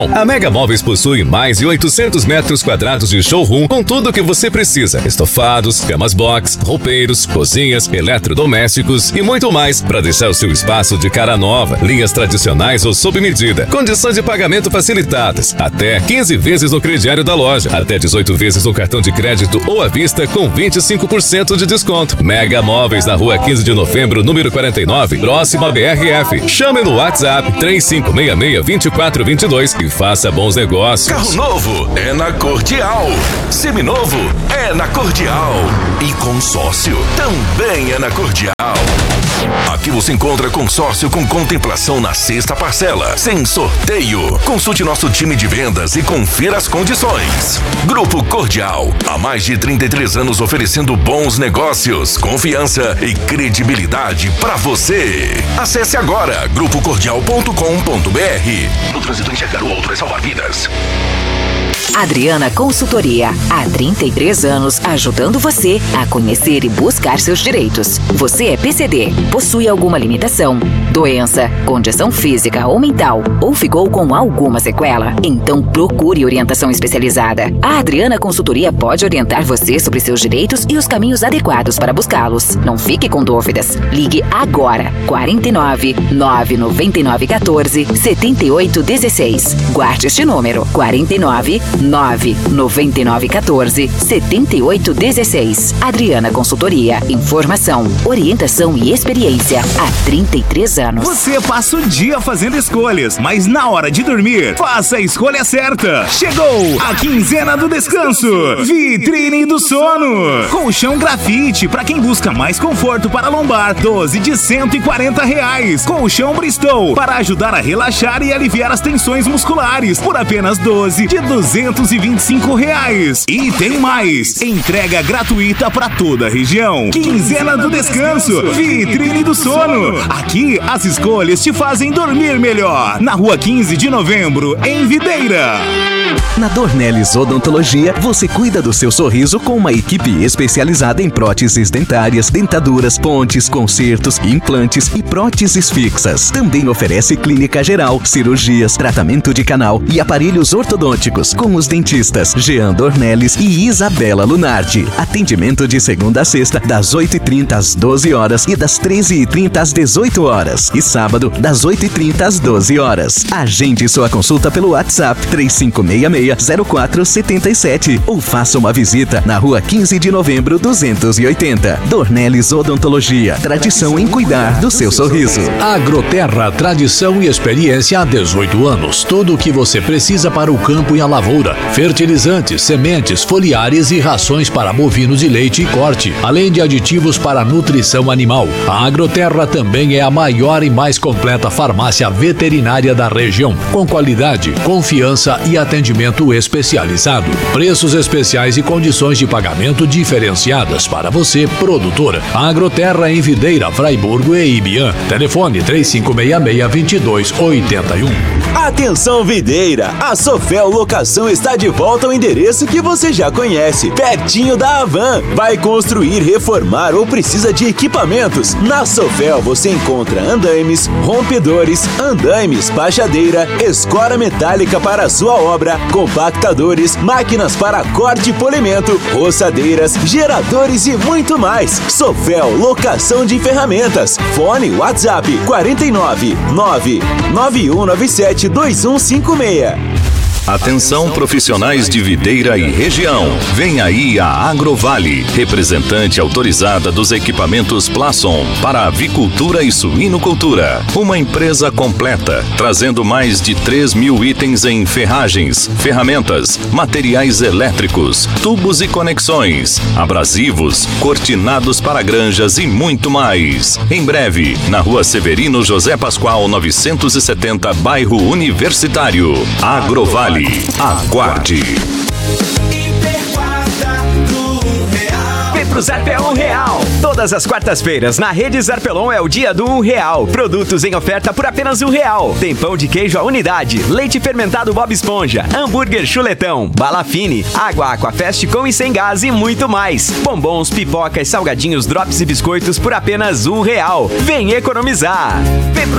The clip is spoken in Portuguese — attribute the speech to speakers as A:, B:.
A: A Mega Móveis possui mais de 800 metros quadrados de showroom com tudo o que você precisa. Estofados, camas box, roupeiros, cozinhas, eletrodomésticos e muito mais para deixar o seu espaço de cara nova. Linhas tradicionais ou sob medida. Condições de pagamento facilitadas. Até 15 vezes no crediário da loja. Até 18 vezes no cartão de crédito ou à vista com 25% de desconto. Mega Móveis na rua 15 de novembro, número 49, próximo à BRF. Chame no WhatsApp 3566-2422 e faça bons negócios.
B: Carro novo é na Cordial. Seminovo é na Cordial. E consórcio também é na Cordial. Aqui você encontra consórcio com contemplação na sexta parcela, sem sorteio. Consulte nosso time de vendas e confira as condições. Grupo Cordial, há mais de 33 anos oferecendo bons negócios, confiança e credibilidade para você. Acesse agora grupocordial.com.br. No trânsito, enxergar o outro é salvar vidas.
C: Adriana Consultoria, há 33 anos ajudando você a conhecer e buscar seus direitos. Você é PCD, possui alguma limitação, doença, condição física ou mental, ou ficou com alguma sequela? Então procure orientação especializada. A Adriana Consultoria pode orientar você sobre seus direitos e os caminhos adequados para buscá-los. Não fique com dúvidas. Ligue agora, 49 999 14 78 16. Guarde este número, 49 999 14 78 16. Adriana Consultoria, informação, orientação e experiência há 33 anos.
D: Você passa o dia fazendo escolhas, mas na hora de dormir, faça a escolha certa. Chegou a quinzena do descanso. Vitrine do sono. Colchão grafite para quem busca mais conforto para lombar, 12 de R$140. Colchão Bristol para ajudar a relaxar e aliviar as tensões musculares por apenas 12 de R$225. E tem mais, entrega gratuita para toda a região. Quinzena do descanso, Vitrine do sono. Aqui as escolhas te fazem dormir melhor. Na rua 15 de novembro, em Videira.
E: Na Dornelles Odontologia, você cuida do seu sorriso com uma equipe especializada em próteses dentárias, dentaduras, pontes, consertos, implantes e próteses fixas. Também oferece clínica geral, cirurgias, tratamento de canal e aparelhos ortodônticos com os dentistas Jean Dornelles e Isabela Lunardi. Atendimento de segunda a sexta, das 8h30 às 12 horas e das 13h30 às 18 horas. E sábado, das 8h30 às 12 horas. Agende sua consulta pelo WhatsApp 3566-0477 ou faça uma visita na rua 15 de novembro 280. Dornelles Odontologia, tradição em cuidar do seu sorriso.
F: Agroterra, tradição e experiência há 18 anos. Tudo o que você precisa para o campo e a lavoura. Fertilizantes, sementes, foliares e rações para bovinos de leite e corte, além de aditivos para nutrição animal. A Agroterra também é a maior e mais completa farmácia veterinária da região, com qualidade, confiança e atendimento especializado. Preços especiais e condições de pagamento diferenciadas para você, produtor. A Agroterra em Videira, Fraiburgo e Ibiã. Telefone 3566-2281.
G: Atenção Videira, a Sofel Locação está de volta ao endereço que você já conhece, pertinho da Havan. Vai construir, reformar ou precisa de equipamentos? Na Sofel você encontra andaimes, rompedores, andaimes, baixadeira, escora metálica para a sua obra, compactadores, máquinas para corte e polimento, roçadeiras, geradores e muito mais. Sofel Locação de Ferramentas. Fone WhatsApp 49 99197 2156.
B: Atenção profissionais de Videira e região. Vem aí a Agrovale, representante autorizada dos equipamentos Plasson para avicultura e suinocultura. Uma empresa completa, trazendo mais de 3.000 itens em ferragens, ferramentas, materiais elétricos, tubos e conexões, abrasivos, cortinados para granjas e muito mais. Em breve, na Rua Severino José Pascoal 970, bairro Universitário. Agrovale. Aguarde.
H: Vem pro Zarpelon Real. Todas as quartas-feiras na rede Zarpelon é o dia do R$1. Produtos em oferta por apenas R$1. Tem pão de queijo à unidade, leite fermentado Bob Esponja, hambúrguer chuletão, bala fine, água Aquafest com e sem gás e muito mais. Bombons, pipocas, salgadinhos, drops e biscoitos por apenas R$1. Vem economizar. Vem pro